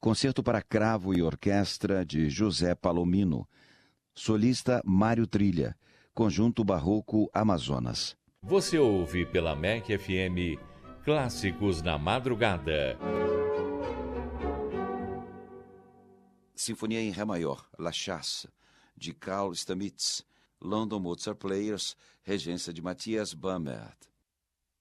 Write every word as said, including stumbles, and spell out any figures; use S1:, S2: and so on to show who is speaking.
S1: Concerto para cravo e orquestra de José Palomino. Solista Mário Trilha. Conjunto Barroco Amazonas.
S2: Você ouve pela M E C F M Clássicos na Madrugada.
S1: Sinfonia em Ré maior, La Chasse, de Carl Stamitz. London Mozart Players, regência de Matthias Bamert.